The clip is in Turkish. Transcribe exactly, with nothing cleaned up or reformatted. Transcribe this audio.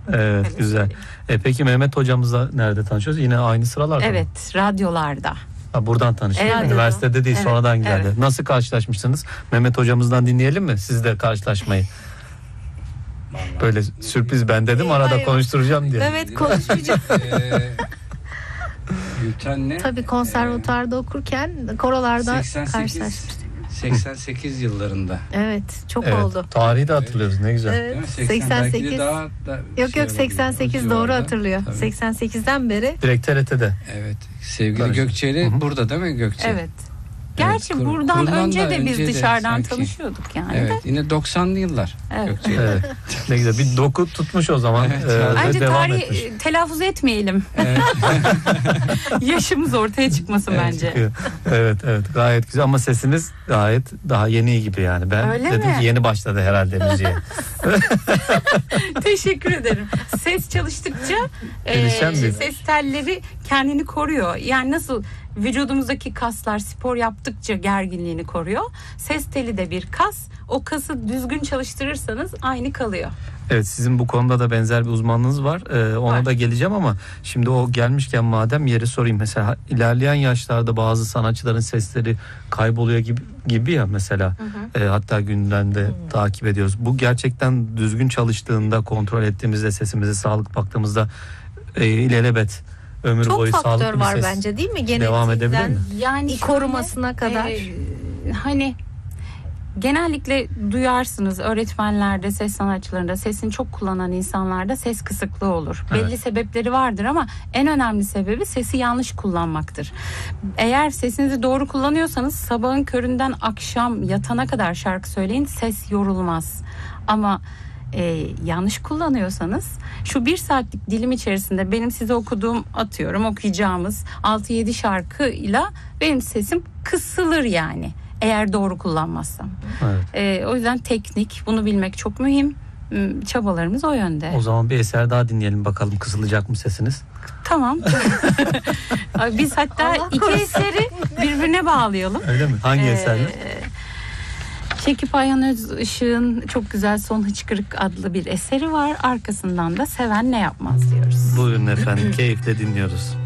Evet, güzel. E, peki Mehmet hocamızla nerede tanışıyoruz? Yine aynı sıralarda mı? Evet, radyolarda. Ha, buradan tanıştık. Evet. Üniversitede değil, Evet, sonradan geldi. evet. Nasıl karşılaşmışsınız? Mehmet hocamızdan dinleyelim mi? Siz de karşılaşmayı. Böyle sürpriz ben dedim, arada Hayır. konuşturacağım diye. Evet, konuşmayacağım. Gülten'le Tabii konservatuarda okurken korolarda seksen sekiz karşılaşmıştık. seksen sekiz yıllarında. Evet, çok Evet, oldu. tarihi de hatırlıyoruz, ne güzel. Evet, Değil mi? seksen belki de sekiz. daha da Yok şey yok, olabilir, seksen o sekiz doğru civarda. hatırlıyor. Tabii. seksen sekizden beri. Direkt T R T'de. Evet. Sevgili Karışık. Gökçeli Hı hı. burada değil mi Gökçe? Evet. Gerçi kur- buradan kurulan önce da de biz önce de dışarıdan sanki. tanışıyorduk yani Evet. de. Yine doksanlı yıllar. Evet. Gökçeli. Evet. Ne güzel, bir doku tutmuş o zaman. Evet. Ee, ve Bence devam tarihi etmiş. e, telaffuz etmeyelim. Evet. Yaşımız ortaya çıkmasın Evet, bence. çıkıyor. Evet evet, gayet güzel ama sesiniz gayet daha yeni gibi yani. Ben Öyle dedim mi? ki yeni başladı herhalde müziğe. Teşekkür ederim. Ses çalıştıkça e, Gelişen bir- ses telleri kendini koruyor. Yani nasıl vücudumuzdaki kaslar spor yaptıkça gerginliğini koruyor. Ses teli de bir kas. O kası düzgün çalıştırırsanız aynı kalıyor. Evet, sizin bu konuda da benzer bir uzmanlığınız var. Ee, ona Var. da geleceğim ama şimdi o gelmişken madem yeri sorayım. Mesela ilerleyen yaşlarda bazı sanatçıların sesleri kayboluyor gibi, gibi ya mesela. Ee, hatta gündemde takip ediyoruz. Bu gerçekten düzgün çalıştığında, kontrol ettiğimizde, sesimize sağlık baktığımızda e, ilelebet ömür Çok boyu faktör sağlıklı bir var ses bence, değil mi? devam edebilir Genetikten mi? Yani korumasına kadar. e, hani genellikle duyarsınız öğretmenlerde, ses sanatçılarında sesini çok kullanan insanlarda ses kısıklığı olur. Evet. Belli sebepleri vardır ama en önemli sebebi sesi yanlış kullanmaktır. Eğer sesinizi doğru kullanıyorsanız sabahın köründen akşam yatana kadar şarkı söyleyin, ses yorulmaz. Ama e, yanlış kullanıyorsanız şu bir saatlik dilim içerisinde benim size okuduğum, atıyorum okuyacağımız altı yedi şarkıyla benim sesim kısılır yani. Eğer doğru kullanmazsam. Evet. Ee, o yüzden teknik, bunu bilmek çok mühim. Hmm, Çabalarımız o yönde. O zaman bir eser daha dinleyelim bakalım, kısılacak mı sesiniz? Tamam. Ay, Biz hatta Allah iki korusun. eseri birbirine bağlayalım. Öyle mi? Hangi Ee, eserler? Şekip Ayhan Özışık'ın çok güzel Son Hıçkırık adlı bir eseri var. Arkasından da Seven Ne Yapmaz diyoruz. Buyurun efendim, keyifle dinliyoruz.